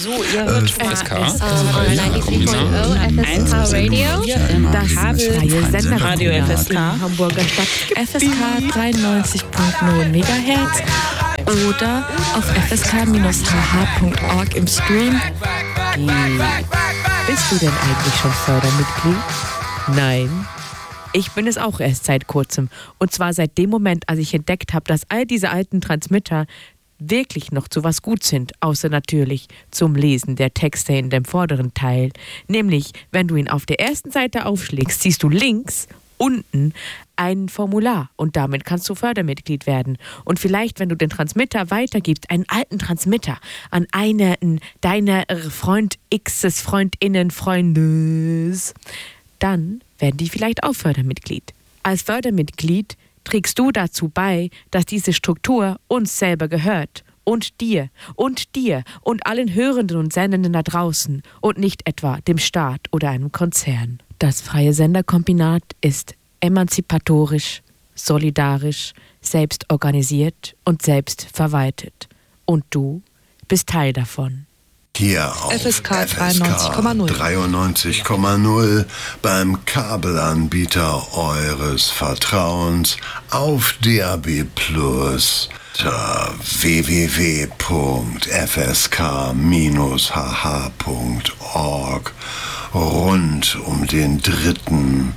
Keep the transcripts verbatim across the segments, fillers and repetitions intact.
So, ihr hört F S K, F S K Radio, das freie Senderradio F S K, Hamburger Stadt, F S K dreiundneunzig Komma null Megahertz oder auf f s k Bindestrich h h Punkt org im Stream. Bist du denn eigentlich schon Fördermitglied? Nein. Ich bin es auch erst seit kurzem. Und zwar seit dem Moment, als ich entdeckt habe, dass all diese alten Transmitter wirklich noch zu was gut sind, außer natürlich zum Lesen der Texte in dem vorderen Teil. Nämlich, wenn du ihn auf der ersten Seite aufschlägst, siehst du links unten ein Formular und damit kannst du Fördermitglied werden. Und vielleicht, wenn du den Transmitter weitergibst, einen alten Transmitter an einen deiner Freund X's, Freundinnen, Freundes, dann werden die vielleicht auch Fördermitglied. Als Fördermitglied trägst du dazu bei, dass diese Struktur uns selber gehört und dir und dir und allen Hörenden und Sendenden da draußen und nicht etwa dem Staat oder einem Konzern. Das freie Senderkombinat ist emanzipatorisch, solidarisch, selbst organisiert und selbst verwaltet. Und du bist Teil davon. Hier auf F S K dreiundneunzig Komma null dreiundneunzig Komma null beim Kabelanbieter eures Vertrauens auf D A B Plus unter w w w Punkt f s k Bindestrich h h Punkt org rund um den dritten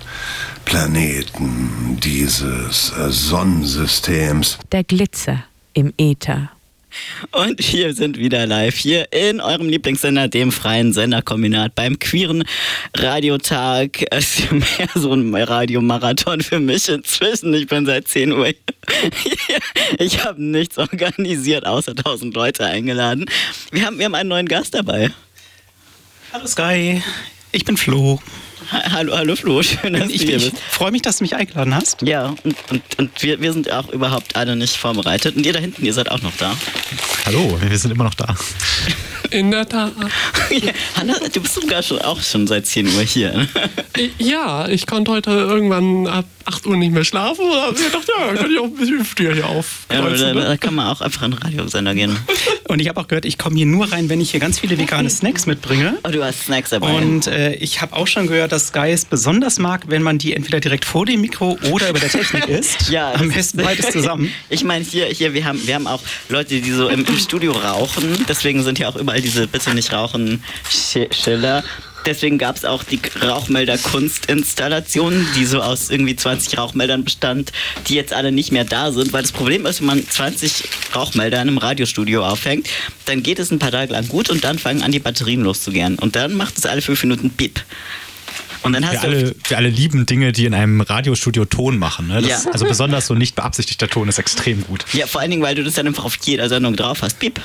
Planeten dieses Sonnensystems. Der Glitzer im Äther. Und wir sind wieder live hier in eurem Lieblingssender, dem freien Senderkombinat, beim queeren Radiotag. Es ist mehr so ein Radiomarathon für mich inzwischen. Ich bin seit zehn Uhr hier. Ich habe nichts organisiert, außer tausend Leute eingeladen. Wir haben, wir haben einen neuen Gast dabei. Hallo Sky, ich bin Flo. Hallo, hallo Flo, schön, dass ich, du hier ich bist. freue mich, dass du mich eingeladen hast. Ja, und, und, und wir, wir sind auch überhaupt alle nicht vorbereitet. Und ihr da hinten, ihr seid auch noch da. Hallo, wir sind immer noch da. In der Tat. Ja, Hanna, du bist sogar schon, auch schon seit zehn Uhr hier. Ne? Ja, ich konnte heute irgendwann ab acht Uhr nicht mehr schlafen. Und habe mir gedacht, ja, kann ich auch ein bisschen früher hier auf. Ja, da, da kann man auch einfach in den Radiosender gehen. Und ich habe auch gehört, ich komme hier nur rein, wenn ich hier ganz viele vegane Snacks mitbringe. Oh, du hast Snacks dabei. Und äh, ich habe auch schon gehört, dass Sky es besonders mag, wenn man die entweder direkt vor dem Mikro oder über der Technik isst. Ja, am besten beides zusammen. Ich meine, hier, hier wir, haben, wir haben auch Leute, die so im, im Studio rauchen. Deswegen sind hier auch überall diese Bitte nicht rauchen Schiller. Deswegen gab es auch die Rauchmelder-Kunstinstallationen, die so aus irgendwie zwanzig Rauchmeldern bestand, die jetzt alle nicht mehr da sind. Weil das Problem ist, wenn man zwanzig Rauchmelder in einem Radiostudio aufhängt, dann geht es ein paar Tage lang gut und dann fangen an, die Batterien loszugehen. Und dann macht es alle fünf Minuten Piep. Und dann hast wir, alle, wir alle lieben Dinge, die in einem Radiostudio Ton machen. Ne? Das, ja. Also besonders so nicht beabsichtigter Ton ist extrem gut. Ja, vor allen Dingen, weil du das dann einfach auf jeder Sendung drauf hast. Piep.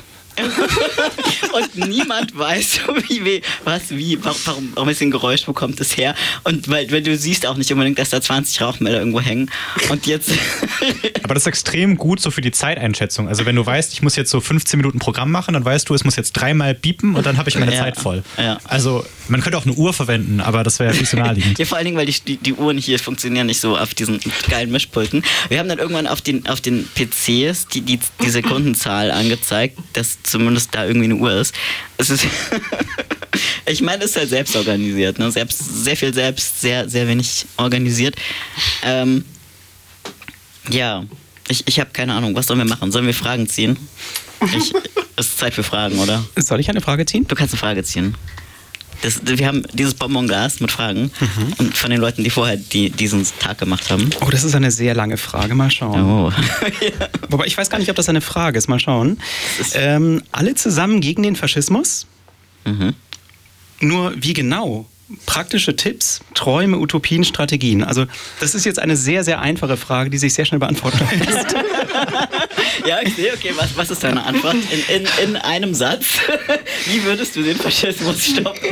Und niemand weiß, wie, was, wie, warum, warum es ein Geräusch bekommt es her. Und weil, weil du siehst auch nicht unbedingt, dass da zwanzig Rauchmelder irgendwo hängen. Und jetzt. Aber das ist extrem gut so für die Zeiteinschätzung. Also wenn du weißt, ich muss jetzt so fünfzehn Minuten Programm machen, dann weißt du, es muss jetzt dreimal biepen und dann habe ich meine ja, Zeit voll. Ja. Also man könnte auch eine Uhr verwenden, aber das wäre ja viel zu naheliegend. Ja, vor allen Dingen, weil die, die, die Uhren hier funktionieren nicht so auf diesen geilen Mischpulten. Wir haben dann irgendwann auf den, auf den P Cs die, die, die Sekundenzahl angezeigt, dass zumindest da irgendwie eine Uhr ist. Es ist ich meine, es ist halt selbst organisiert, ne? Selbst, sehr viel selbst, sehr, sehr wenig organisiert. Ähm, ja, ich, ich habe keine Ahnung, was sollen wir machen? Sollen wir Fragen ziehen? Ich, es ist Zeit für Fragen, oder? Soll ich eine Frage ziehen? Du kannst eine Frage ziehen. Das, wir haben dieses Bonbonglas mit Fragen mhm. und von den Leuten, die vorher die, diesen Tag gemacht haben. Oh, das ist eine sehr lange Frage. Mal schauen. Oh. Ja. Wobei ich weiß gar nicht, ob das eine Frage ist. Mal schauen. Ähm, alle zusammen gegen den Faschismus? Mhm. Nur wie genau? Praktische Tipps, Träume, Utopien, Strategien. Also das ist jetzt eine sehr, sehr einfache Frage, die sich sehr schnell beantworten lässt. Ja, okay, okay. Was, was ist deine Antwort? In, in, in einem Satz. Wie würdest du den Faschismus stoppen?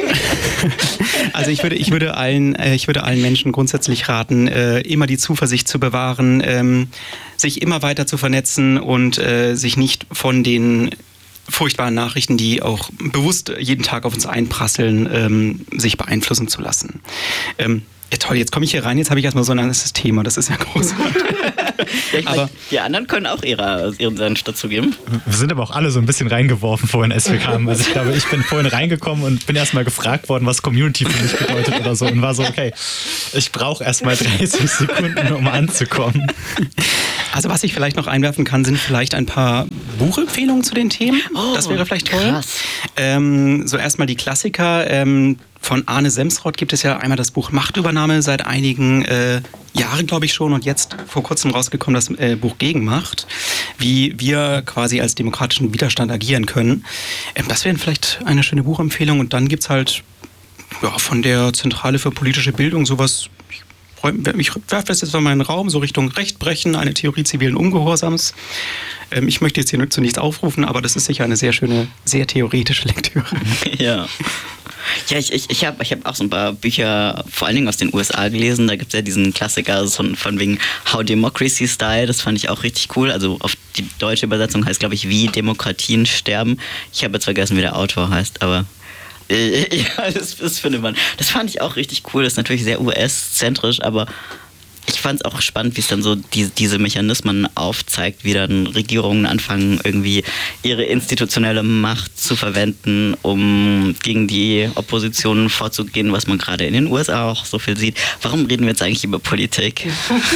Also ich würde, ich würde, allen, ich würde allen Menschen grundsätzlich raten, äh, immer die Zuversicht zu bewahren, ähm, sich immer weiter zu vernetzen und äh, sich nicht von den furchtbaren Nachrichten, die auch bewusst jeden Tag auf uns einprasseln, ähm, sich beeinflussen zu lassen. Ähm, ja, toll, jetzt komme ich hier rein, jetzt habe ich erstmal so ein anderes Thema, das ist ja großartig. Ja, ich Aber- mein, die anderen können auch ihre, ihren Senf dazu geben. Wir sind aber auch alle so ein bisschen reingeworfen vorhin, als wir kamen. Also ich glaube, ich bin vorhin reingekommen und bin erstmal gefragt worden, was Community für mich bedeutet oder so. Und war so, okay, ich brauche erstmal dreißig Sekunden, um anzukommen. Also was ich vielleicht noch einwerfen kann, sind vielleicht ein paar Buchempfehlungen zu den Themen. Oh, das wäre vielleicht toll. krass. Ähm, so erstmal die Klassiker. Ähm, von Arne Semsrott gibt es ja einmal das Buch Machtübernahme seit einigen äh, Jahren, glaube ich schon. Und jetzt vor kurzem rausgekommen das äh, Buch Gegenmacht. Wie wir quasi als demokratischen Widerstand agieren können. Ähm, das wäre vielleicht eine schöne Buchempfehlung. Und dann gibt es halt ja, von der Zentrale für politische Bildung sowas. Ich werfe das jetzt mal in meinen Raum, so Richtung Rechtbrechen, eine Theorie zivilen Ungehorsams. Ähm, ich möchte jetzt hier zu nichts aufrufen, aber das ist sicher eine sehr schöne, sehr theoretische Lektüre. Ja. Ja, ich, ich, ich habe ich hab auch so ein paar Bücher, vor allen Dingen aus den U S A gelesen. Da gibt es ja diesen Klassiker von, von wegen How Democracy Style. Das fand ich auch richtig cool. Also auf die deutsche Übersetzung heißt, glaube ich, Wie Demokratien sterben. Ich habe jetzt vergessen, wie der Autor heißt, aber... Ja, das, das findet man. Das fand ich auch richtig cool. Das ist natürlich sehr U S-zentrisch, aber ich fand es auch spannend, wie es dann so die, diese Mechanismen aufzeigt, wie dann Regierungen anfangen, irgendwie ihre institutionelle Macht zu verwenden, um gegen die Opposition vorzugehen, was man gerade in den U S A auch so viel sieht. Warum reden wir jetzt eigentlich über Politik?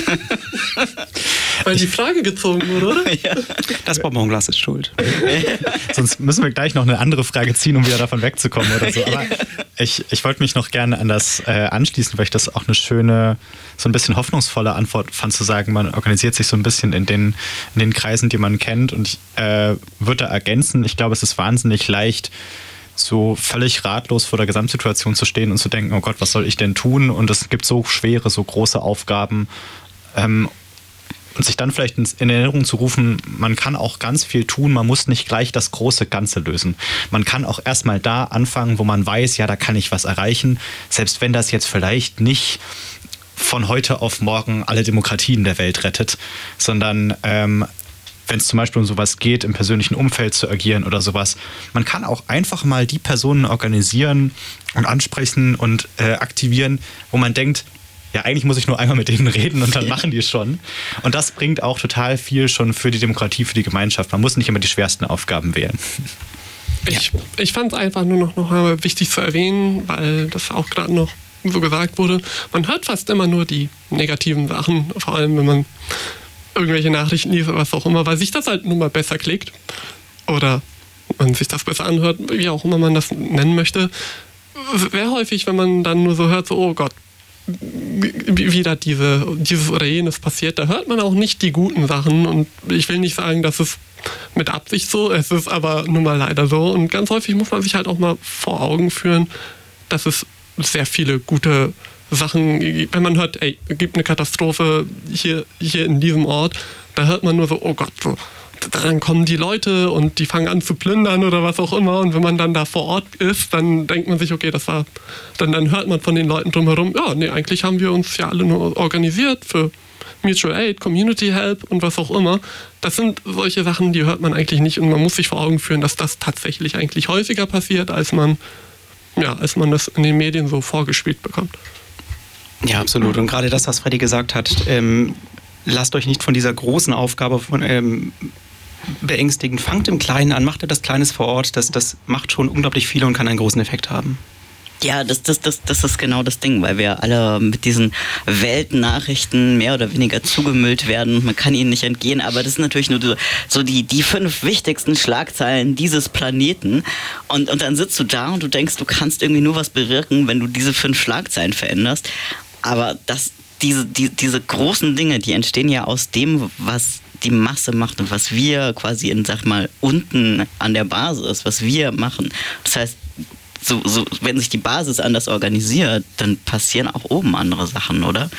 Weil die Frage gezogen wurde, oder? Ja. Das Bonbonglas ist schuld. Sonst müssen wir gleich noch eine andere Frage ziehen, um wieder davon wegzukommen oder so. Aber ich, ich wollte mich noch gerne an das äh, anschließen, weil ich das auch eine schöne, so ein bisschen hoffnungsvolle Antwort fand, zu sagen, man organisiert sich so ein bisschen in den, in den Kreisen, die man kennt. Und ich äh, würde da ergänzen, ich glaube, es ist wahnsinnig leicht, so völlig ratlos vor der Gesamtsituation zu stehen und zu denken, oh Gott, was soll ich denn tun? Und es gibt so schwere, so große Aufgaben. Ähm, Und sich dann vielleicht in Erinnerung zu rufen, man kann auch ganz viel tun, man muss nicht gleich das große Ganze lösen. Man kann auch erstmal da anfangen, wo man weiß, ja, da kann ich was erreichen, selbst wenn das jetzt vielleicht nicht von heute auf morgen alle Demokratien der Welt rettet, sondern ähm, wenn es zum Beispiel um sowas geht, im persönlichen Umfeld zu agieren oder sowas, man kann auch einfach mal die Personen organisieren und ansprechen und äh, aktivieren, wo man denkt, ja, eigentlich muss ich nur einmal mit denen reden und dann machen die es schon. Und das bringt auch total viel schon für die Demokratie, für die Gemeinschaft. Man muss nicht immer die schwersten Aufgaben wählen. Ich, ich fand es einfach nur noch, noch mal wichtig zu erwähnen, weil das auch gerade noch so gesagt wurde. Man hört fast immer nur die negativen Sachen, vor allem wenn man irgendwelche Nachrichten liest oder was auch immer, weil sich das halt nun mal besser klickt oder man sich das besser anhört, wie auch immer man das nennen möchte. Sehr häufig, wenn man dann nur so hört, so, oh Gott, wieder diese, dieses oder jenes passiert, da hört man auch nicht die guten Sachen und ich will nicht sagen, dass es mit Absicht so, es ist aber nun mal leider so und ganz häufig muss man sich halt auch mal vor Augen führen, dass es sehr viele gute Sachen, wenn man hört, ey, es gibt eine Katastrophe hier, hier in diesem Ort, da hört man nur so, oh Gott, so, dann kommen die Leute und die fangen an zu plündern oder was auch immer und wenn man dann da vor Ort ist, dann denkt man sich, okay, das war, dann, dann hört man von den Leuten drumherum, ja, nee, eigentlich haben wir uns ja alle nur organisiert für Mutual Aid, Community Help und was auch immer. Das sind solche Sachen, die hört man eigentlich nicht und man muss sich vor Augen führen, dass das tatsächlich eigentlich häufiger passiert, als man, ja, als man das in den Medien so vorgespielt bekommt. Ja, absolut. Und gerade das, was Freddy gesagt hat, ähm, lasst euch nicht von dieser großen Aufgabe von ähm, beängstigen. Fangt im Kleinen an, macht etwas Kleines vor Ort. Das, das macht schon unglaublich viel und kann einen großen Effekt haben. Ja, das, das, das, das ist genau das Ding, weil wir alle mit diesen Weltnachrichten mehr oder weniger zugemüllt werden. Man kann ihnen nicht entgehen, aber das sind natürlich nur so die, die fünf wichtigsten Schlagzeilen dieses Planeten. Und, und dann sitzt du da und du denkst, du kannst irgendwie nur was bewirken, wenn du diese fünf Schlagzeilen veränderst. Aber das, diese, die, diese großen Dinge, die entstehen ja aus dem, was die Masse macht und was wir quasi in, sag mal, unten an der Basis, was wir machen. Das heißt, So, so, wenn sich die Basis anders organisiert, dann passieren auch oben andere Sachen, oder?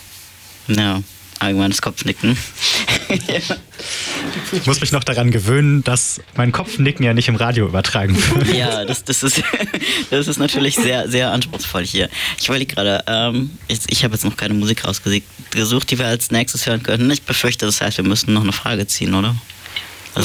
Ja, allgemeines Kopfnicken. Ja. Ich muss mich noch daran gewöhnen, dass mein Kopfnicken ja nicht im Radio übertragen wird. Ja, das, das, ist, das ist natürlich sehr, sehr anspruchsvoll hier. Ich überlege gerade, ähm, ich, ich habe jetzt noch keine Musik rausgesucht, die wir als nächstes hören könnten. Ich befürchte, das heißt, wir müssen noch eine Frage ziehen, oder? Das,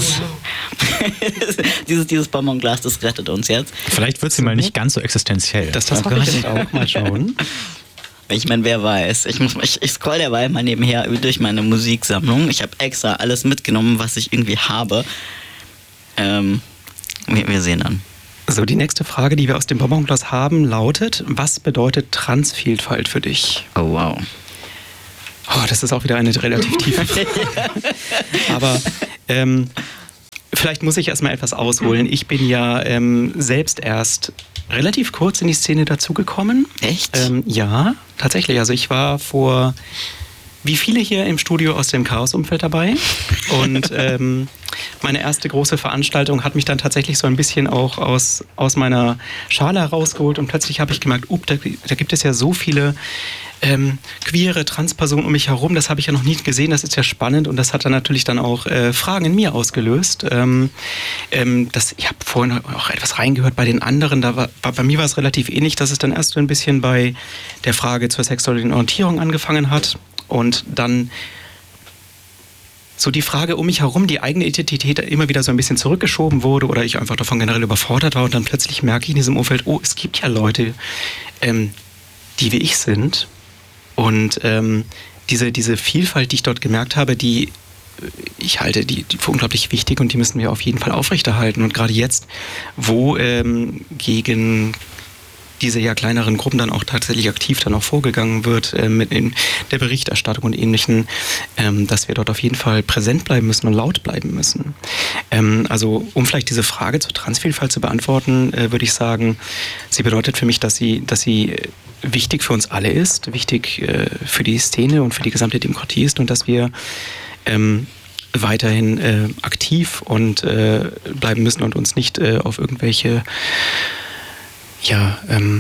dieses, dieses Bonbonglas, das rettet uns jetzt. Vielleicht wird sie mal nicht ganz so existenziell. Das, das hoffe ich jetzt auch. Mal schauen. Ich meine, wer weiß. Ich, muss, ich, ich scroll derweil mal nebenher durch meine Musiksammlung. Ich habe extra alles mitgenommen, was ich irgendwie habe. Ähm, wir, wir sehen dann. So, die nächste Frage, die wir aus dem Bonbonglas haben, lautet: Was bedeutet Transvielfalt für dich? Oh, wow. Oh, das ist auch wieder eine relativ tiefe Frage. Aber ähm, vielleicht muss ich erstmal etwas ausholen. Ich bin ja ähm, selbst erst relativ kurz in die Szene dazugekommen. Echt? Ähm, ja, tatsächlich. Also ich war vor, wie viele hier im Studio aus dem Chaos-Umfeld dabei. Und ähm, meine erste große Veranstaltung hat mich dann tatsächlich so ein bisschen auch aus, aus meiner Schale herausgeholt. Und plötzlich habe ich gemerkt, up, da, da gibt es ja so viele ähm, queere Transpersonen um mich herum. Das habe ich ja noch nie gesehen. Das ist ja spannend. Und das hat dann natürlich dann auch äh, Fragen in mir ausgelöst. Ähm, ähm, das, ich habe vorhin auch etwas reingehört bei den anderen. Da war, bei mir war es relativ ähnlich, dass es dann erst so ein bisschen bei der Frage zur sexuellen Orientierung angefangen hat. Und dann so die Frage um mich herum, die eigene Identität immer wieder so ein bisschen zurückgeschoben wurde oder ich einfach davon generell überfordert war und dann plötzlich merke ich in diesem Umfeld, oh, es gibt ja Leute, ähm, die wie ich sind. Und ähm, diese, diese Vielfalt, die ich dort gemerkt habe, die ich halte die, die für unglaublich wichtig und die müssen wir auf jeden Fall aufrechterhalten. Und gerade jetzt, wo ähm, gegen diese ja kleineren Gruppen dann auch tatsächlich aktiv dann auch vorgegangen wird äh, mit in der Berichterstattung und Ähnlichem, ähm, dass wir dort auf jeden Fall präsent bleiben müssen und laut bleiben müssen. Ähm, also um vielleicht diese Frage zur Transvielfalt zu beantworten, äh, würde ich sagen, sie bedeutet für mich, dass sie, dass sie wichtig für uns alle ist, wichtig äh, für die Szene und für die gesamte Demokratie ist und dass wir ähm, weiterhin äh, aktiv und äh, bleiben müssen und uns nicht äh, auf irgendwelche ja, ähm,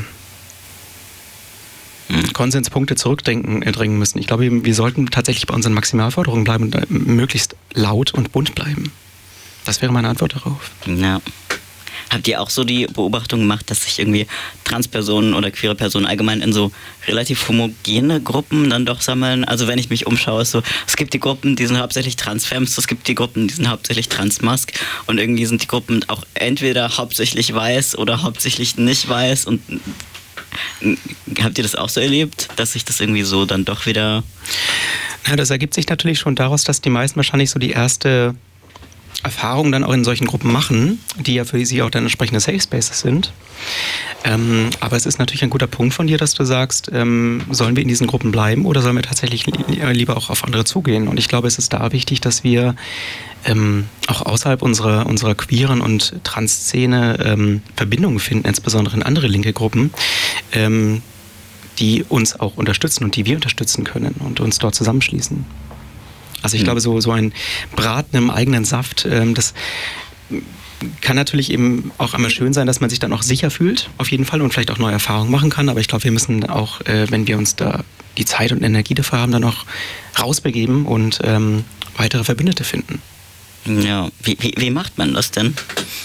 Konsenspunkte zurückdrängen äh, drängen müssen. Ich glaube, wir sollten tatsächlich bei unseren Maximalforderungen bleiben und äh, möglichst laut und bunt bleiben. Das wäre meine Antwort darauf. Ja. Habt ihr auch so die Beobachtung gemacht, dass sich irgendwie Transpersonen oder queere Personen allgemein in so relativ homogene Gruppen dann doch sammeln? Also wenn ich mich umschaue, ist so, es gibt die Gruppen, die sind hauptsächlich Transfems, es gibt die Gruppen, die sind hauptsächlich Transmask und irgendwie sind die Gruppen auch entweder hauptsächlich weiß oder hauptsächlich nicht weiß. Und habt ihr das auch so erlebt, dass sich das irgendwie so dann doch wieder... Ja, das ergibt sich natürlich schon daraus, dass die meisten wahrscheinlich so die erste Erfahrungen dann auch in solchen Gruppen machen, die ja für sie auch dann entsprechende Safe Spaces sind. Ähm, aber es ist natürlich ein guter Punkt von dir, dass du sagst, ähm, sollen wir in diesen Gruppen bleiben oder sollen wir tatsächlich li- lieber auch auf andere zugehen? Und ich glaube, es ist da wichtig, dass wir ähm, auch außerhalb unserer, unserer queeren und Trans-Szene ähm, Verbindungen finden, insbesondere in andere linke Gruppen, ähm, die uns auch unterstützen und die wir unterstützen können und uns dort zusammenschließen. Also ich glaube, so, so ein Braten im eigenen Saft, ähm, das kann natürlich eben auch einmal schön sein, dass man sich dann auch sicher fühlt, auf jeden Fall, und vielleicht auch neue Erfahrungen machen kann. Aber ich glaube, wir müssen auch, äh, wenn wir uns da die Zeit und Energie dafür haben, dann auch rausbegeben und ähm, weitere Verbündete finden. Ja, wie, wie, wie macht man das denn?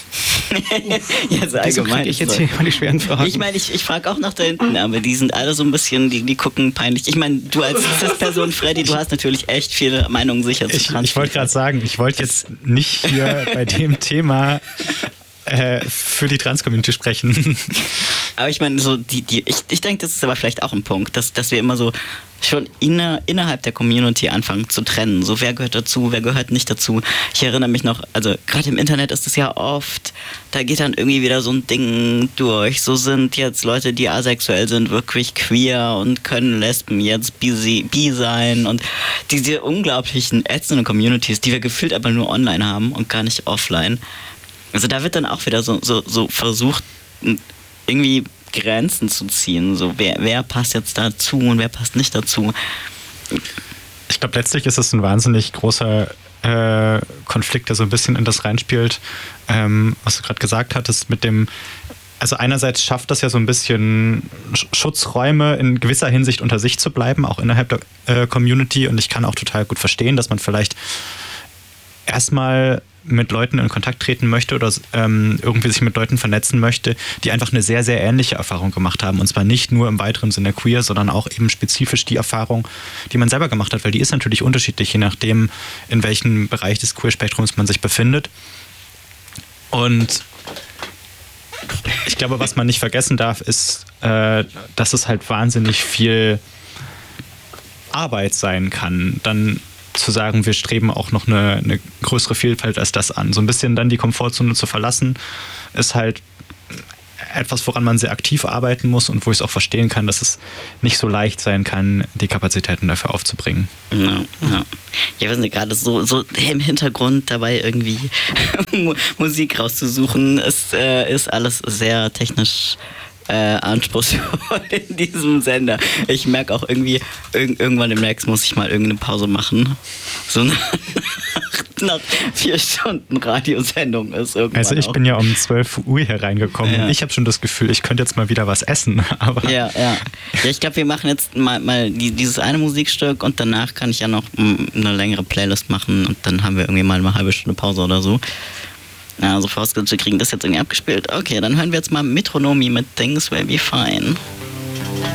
Jetzt allgemein. Ich jetzt hier mal die schweren Fragen. Ich meine, ich, ich frage auch nach da hinten, aber die sind alle so ein bisschen, die, die gucken peinlich. Ich meine, du als Cis-Person, Freddy, du hast natürlich echt viele Meinungen sicher zu Ich, Trans. ich wollte gerade sagen, ich wollte jetzt nicht hier bei dem Thema äh, für die Trans-Community sprechen. Aber ich meine, so die, die, ich, ich denke, das ist aber vielleicht auch ein Punkt, dass, dass wir immer so schon inner, innerhalb der Community anfangen zu trennen. So, wer gehört dazu, wer gehört nicht dazu. Ich erinnere mich noch, also gerade im Internet ist es ja oft, da geht dann irgendwie wieder so ein Ding durch. So sind jetzt Leute, die asexuell sind, wirklich queer und können Lesben jetzt bi, bi sein. Und diese unglaublichen ätzenden Communities, die wir gefühlt aber nur online haben und gar nicht offline. Also da wird dann auch wieder so, so, so versucht, irgendwie Grenzen zu ziehen. So, wer, wer passt jetzt dazu und wer passt nicht dazu? Ich glaube, letztlich ist es ein wahnsinnig großer äh, Konflikt, der so ein bisschen in das reinspielt, ähm, was du gerade gesagt hattest, mit dem, also einerseits schafft das ja so ein bisschen Schutzräume in gewisser Hinsicht unter sich zu bleiben, auch innerhalb der äh, Community, und ich kann auch total gut verstehen, dass man vielleicht erstmal mit Leuten in Kontakt treten möchte oder ähm, irgendwie sich mit Leuten vernetzen möchte, die einfach eine sehr, sehr ähnliche Erfahrung gemacht haben. Und zwar nicht nur im weiteren Sinne queer, sondern auch eben spezifisch die Erfahrung, die man selber gemacht hat, weil die ist natürlich unterschiedlich, je nachdem, in welchem Bereich des Queer-Spektrums man sich befindet. Und ich glaube, was man nicht vergessen darf, ist, äh, dass es halt wahnsinnig viel Arbeit sein kann, dann zu sagen, wir streben auch noch eine, eine größere Vielfalt als das an. So ein bisschen dann die Komfortzone zu verlassen, ist halt etwas, woran man sehr aktiv arbeiten muss und wo ich es auch verstehen kann, dass es nicht so leicht sein kann, die Kapazitäten dafür aufzubringen. Ja, ja. Ja, wir sind gerade so, so im Hintergrund dabei, irgendwie Musik rauszusuchen. Es äh, ist alles sehr technisch äh, anspruchsvoll in diesem Sender. Ich merke auch irgendwie, irg- irgendwann demnächst muss ich mal irgendeine Pause machen. So nach, nach vier Stunden Radiosendung ist irgendwann Also ich auch. bin ja um zwölf Uhr hier reingekommen Ja. und ich habe schon das Gefühl, ich könnte jetzt mal wieder was essen. Aber Ja, ja. Ja, ich glaube, wir machen jetzt mal, mal die, dieses eine Musikstück und danach kann ich ja noch mm, eine längere Playlist machen und dann haben wir irgendwie mal eine halbe Stunde Pause oder so. Ja, also vorausgesetzt, wir kriegen das jetzt irgendwie abgespielt. Okay, dann hören wir jetzt mal Metronomy mit Things Will Be Fine.